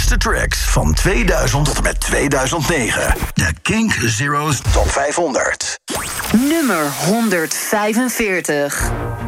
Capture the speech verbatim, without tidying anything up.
beste tracks van tweeduizend tot en met tweeduizend negen. De Kink Zero's Top vijfhonderd. Nummer honderdvijfenveertig.